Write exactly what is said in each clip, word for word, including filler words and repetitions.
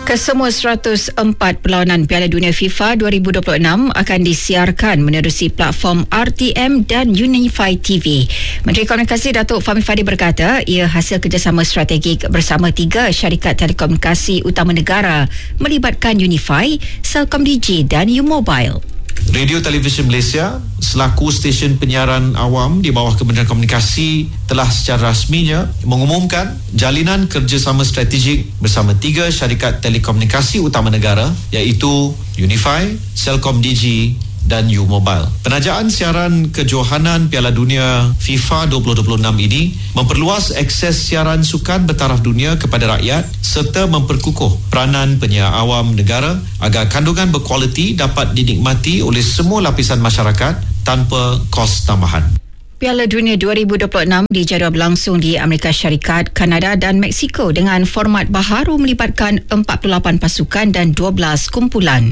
Kesemua seratus empat perlawanan Piala Dunia FIFA dua ribu dua puluh enam akan disiarkan menerusi platform R T M dan Unify T V. Menteri Komunikasi Datuk Fahmi Fadil berkata ia hasil kerjasama strategik bersama tiga syarikat telekomunikasi utama negara melibatkan Unify, CelcomDigi dan U-Mobile. Radio Televisyen Malaysia selaku stesen penyiaran awam di bawah Kementerian Komunikasi telah secara rasminya mengumumkan jalinan kerjasama strategik bersama tiga syarikat telekomunikasi utama negara iaitu Unify, CelcomDigi dan U-Mobile. Penajaan siaran kejohanan Piala Dunia FIFA dua ribu dua puluh enam ini memperluas akses siaran sukan bertaraf dunia kepada rakyat serta memperkukuh peranan penyiar awam negara agar kandungan berkualiti dapat dinikmati oleh semua lapisan masyarakat tanpa kos tambahan. Piala Dunia dua ribu dua puluh enam dijadual berlangsung di Amerika Syarikat, Kanada dan Mexico dengan format baharu melibatkan empat puluh lapan pasukan dan dua belas kumpulan.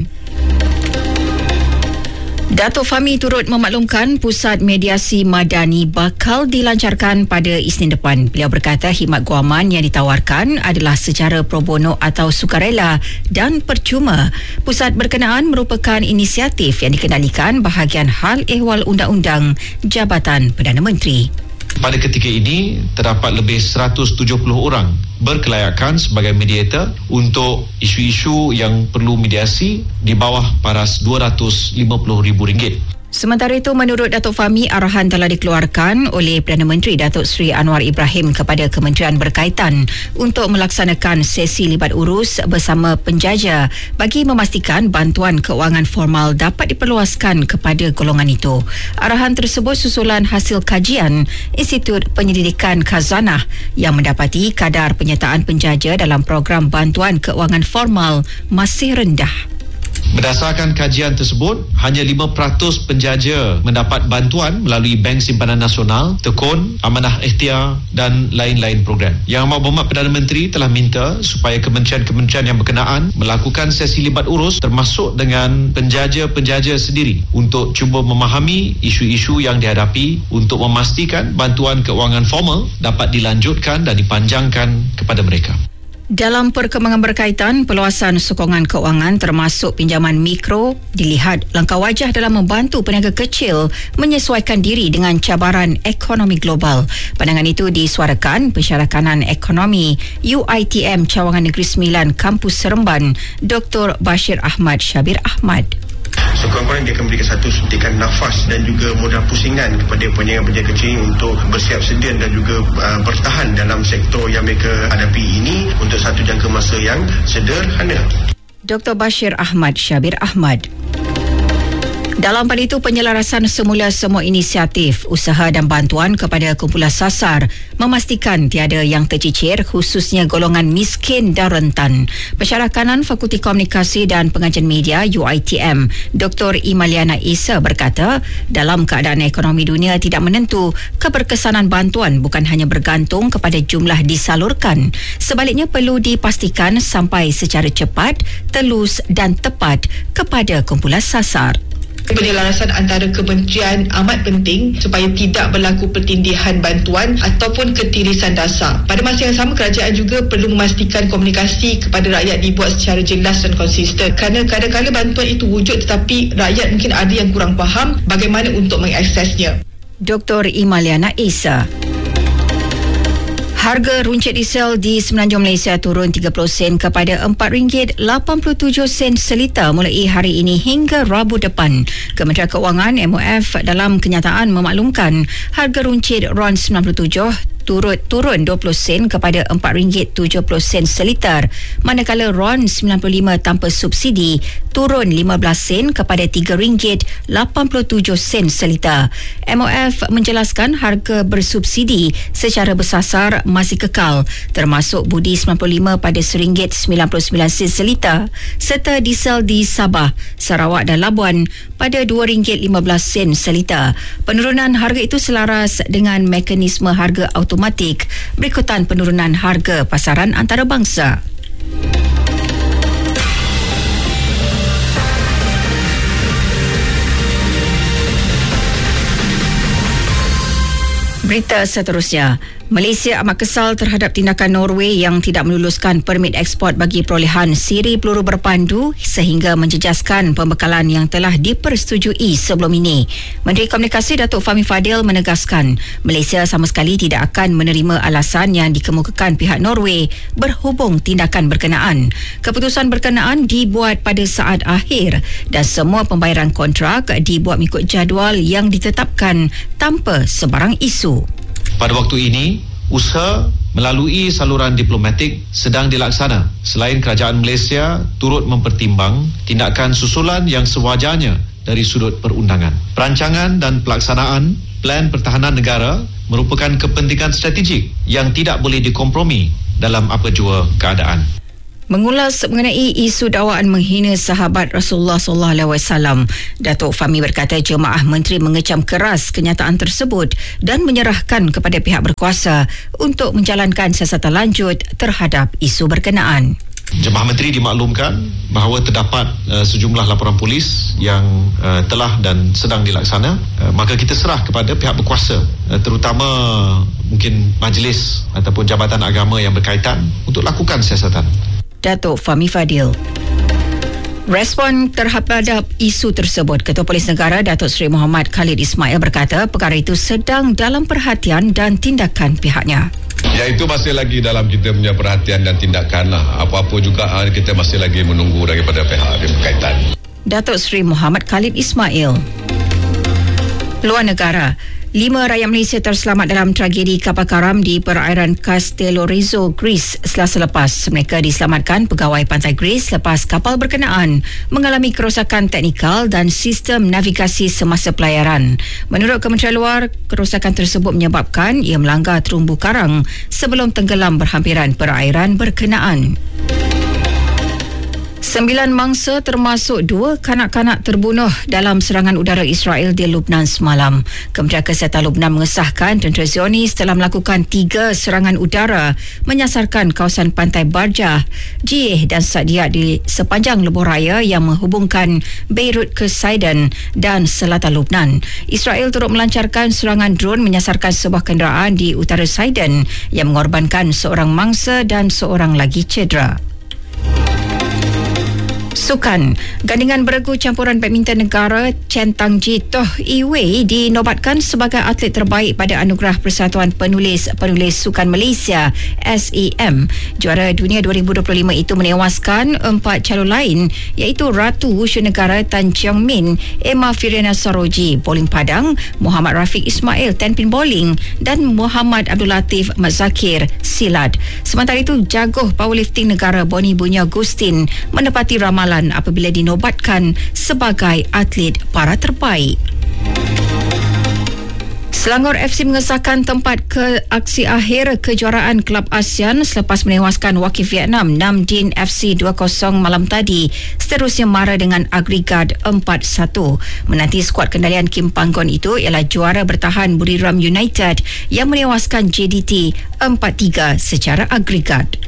Datuk Fahmi turut memaklumkan pusat mediasi madani bakal dilancarkan pada Isnin depan. Beliau berkata khidmat guaman yang ditawarkan adalah secara pro bono atau sukarela dan percuma. Pusat berkenaan merupakan inisiatif yang dikendalikan bahagian hal ehwal undang-undang Jabatan Perdana Menteri. Pada ketika ini, terdapat lebih seratus tujuh puluh orang berkelayakan sebagai mediator untuk isu-isu yang perlu mediasi di bawah paras dua ratus lima puluh ribu ringgit. Sementara itu, menurut Datuk Fahmi, arahan telah dikeluarkan oleh Perdana Menteri Datuk Seri Anwar Ibrahim kepada kementerian berkaitan untuk melaksanakan sesi libat urus bersama penjaja bagi memastikan bantuan keuangan formal dapat diperluaskan kepada golongan itu. Arahan tersebut susulan hasil kajian Institut Penyelidikan Khazanah yang mendapati kadar penyertaan penjaja dalam program bantuan keuangan formal masih rendah. Berdasarkan kajian tersebut, hanya lima peratus penjaja mendapat bantuan melalui Bank Simpanan Nasional, Tekun, Amanah Ikhtiar dan lain-lain program. Yang Amat Berhormat Perdana Menteri telah minta supaya kementerian-kementerian yang berkenaan melakukan sesi libat urus termasuk dengan penjaja-penjaja sendiri untuk cuba memahami isu-isu yang dihadapi untuk memastikan bantuan keuangan formal dapat dilanjutkan dan dipanjangkan kepada mereka. Dalam perkembangan berkaitan, perluasan sokongan keuangan termasuk pinjaman mikro dilihat langkah wajah dalam membantu peniaga kecil menyesuaikan diri dengan cabaran ekonomi global. Pandangan itu disuarakan Pensyarah Kanan Ekonomi U I T M Cawangan Negeri Sembilan Kampus Seremban, Doktor Bashir Ahmad Syabir Ahmad. So kurang-kurang dia akan berikan satu suntikan nafas dan juga modal pusingan kepada peniaga-peniaga kecil untuk bersiap sedia dan juga uh, bertahan dalam sektor yang mereka hadapi ini untuk satu jangka masa yang sederhana. Doktor Bashir Ahmad Syabir Ahmad. Dalam pada itu, penyelarasan semula semua inisiatif, usaha dan bantuan kepada kumpulan sasar memastikan tiada yang tercicir khususnya golongan miskin dan rentan. Pensyarah Kanan Fakulti Komunikasi dan Pengajian Media U I T M, Doktor Imaliana Isa berkata, dalam keadaan ekonomi dunia tidak menentu, keberkesanan bantuan bukan hanya bergantung kepada jumlah disalurkan. Sebaliknya perlu dipastikan sampai secara cepat, telus dan tepat kepada kumpulan sasar. Penyelarasan antara kementerian amat penting supaya tidak berlaku pertindihan bantuan ataupun ketirisan dasar. Pada masa yang sama, kerajaan juga perlu memastikan komunikasi kepada rakyat dibuat secara jelas dan konsisten. Kerana kadang-kadang bantuan itu wujud tetapi rakyat mungkin ada yang kurang faham bagaimana untuk mengaksesnya. Doktor Imaliana Isa. Harga runcit diesel di Semenanjung Malaysia turun tiga puluh sen kepada empat ringgit lapan puluh tujuh sen seliter mulai hari ini hingga Rabu depan. Kementerian Keuangan M O F dalam kenyataan memaklumkan harga runcit R O N sembilan puluh tujuh turut turun dua puluh sen kepada empat ringgit tujuh puluh sen seliter, manakala R O N sembilan puluh lima tanpa subsidi turun lima belas sen kepada tiga ringgit lapan puluh tujuh sen seliter. M O F menjelaskan harga bersubsidi secara bersasar masih kekal, termasuk budi sembilan puluh lima pada satu ringgit sembilan puluh sembilan sen seliter serta diesel di Sabah, Sarawak dan Labuan pada dua ringgit lima belas sen seliter. Penurunan harga itu selaras dengan mekanisme harga automatik berikutan penurunan harga pasaran antarabangsa. Berita seterusnya, Malaysia amat kesal terhadap tindakan Norway yang tidak meluluskan permit ekspor bagi perolehan siri peluru berpandu sehingga menjejaskan pembekalan yang telah dipersetujui sebelum ini. Menteri Komunikasi Datuk Fahmi Fadil menegaskan Malaysia sama sekali tidak akan menerima alasan yang dikemukakan pihak Norway berhubung tindakan berkenaan. Keputusan berkenaan dibuat pada saat akhir dan semua pembayaran kontrak dibuat mengikut jadual yang ditetapkan tanpa sebarang isu. Pada waktu ini, usaha melalui saluran diplomatik sedang dilaksana selain kerajaan Malaysia turut mempertimbang tindakan susulan yang sewajarnya dari sudut perundangan. Perancangan dan pelaksanaan plan pertahanan negara merupakan kepentingan strategik yang tidak boleh dikompromi dalam apa jua keadaan. Mengulas mengenai isu dakwaan menghina sahabat Rasulullah sallallahu alaihi wasallam, Datuk Fahmi berkata jemaah menteri mengecam keras kenyataan tersebut dan menyerahkan kepada pihak berkuasa untuk menjalankan siasatan lanjut terhadap isu berkenaan. Jemaah menteri dimaklumkan bahawa terdapat uh, sejumlah laporan polis yang uh, telah dan sedang dilaksana, uh, maka kita serah kepada pihak berkuasa, uh, terutama mungkin majlis ataupun jabatan agama yang berkaitan untuk lakukan siasatan. Datuk Fahmi Fadil. Respon terhadap isu tersebut, Ketua Polis Negara Datuk Seri Muhammad Khalid Ismail berkata perkara itu sedang dalam perhatian dan tindakan pihaknya. Ya, itu masih lagi dalam kita punya perhatian dan tindakan lah. Apa-apa juga kita masih lagi menunggu daripada pihak yang berkaitan. Datuk Seri Muhammad Khalid Ismail. Luar negara. Lima rakyat Malaysia terselamat dalam tragedi kapal karam di perairan Castellorizo, Greece selasa lepas. Mereka diselamatkan pegawai pantai Greece lepas kapal berkenaan mengalami kerosakan teknikal dan sistem navigasi semasa pelayaran. Menurut Kementerian Luar, kerosakan tersebut menyebabkan ia melanggar terumbu karang sebelum tenggelam berhampiran perairan berkenaan. Sembilan mangsa termasuk dua kanak-kanak terbunuh dalam serangan udara Israel di Lubnan semalam. Kementerian Kesihatan Lubnan mengesahkan tentera Zionis telah melakukan tiga serangan udara menyasarkan kawasan pantai Barjah, Jiyeh dan Sadia di sepanjang lebuh raya yang menghubungkan Beirut ke Sidon dan selatan Lubnan. Israel turut melancarkan serangan drone menyasarkan sebuah kenderaan di utara Sidon yang mengorbankan seorang mangsa dan seorang lagi cedera. Sukan. Gandingan beregu campuran badminton negara Chen Tangji Toh Yi Wei dinobatkan sebagai atlet terbaik pada anugerah Persatuan Penulis-Penulis Sukan Malaysia S E M. Juara dunia dua ribu dua puluh lima itu menewaskan empat calon lain iaitu Ratu Wushu Negara Tan Jiang Min, Emma Firiana Saroji bowling padang, Muhammad Rafiq Ismail ten pin bowling dan Muhammad Abdul Latif Mazakir silat. Sementara itu jaguh powerlifting negara Boni Bunya Agustin menepati ramalan apabila dinobatkan sebagai atlet para terbaik. Selangor F C mengesahkan tempat ke aksi akhir kejuaraan Kelab ASEAN selepas menewaskan wakil Vietnam Nam Dinh F C dua kosong malam tadi, seterusnya mara dengan agregat empat satu. Menanti skuad kendalian Kim Panggon itu ialah juara bertahan Buriram United yang menewaskan J D T empat tiga secara agregat.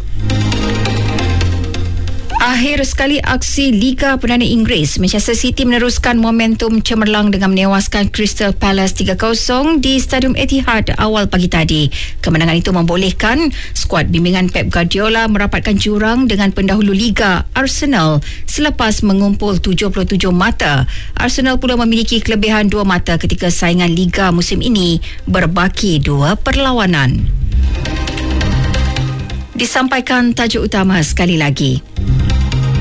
Akhir sekali aksi Liga Perdana Inggeris, Manchester City meneruskan momentum cemerlang dengan menewaskan Crystal Palace tiga kosong di Stadium Etihad awal pagi tadi. Kemenangan itu membolehkan skuad bimbingan Pep Guardiola merapatkan jurang dengan pendahulu Liga Arsenal selepas mengumpul tujuh puluh tujuh mata. Arsenal pula memiliki kelebihan dua mata ketika saingan Liga musim ini berbaki dua perlawanan. Disampaikan tajuk utama sekali lagi.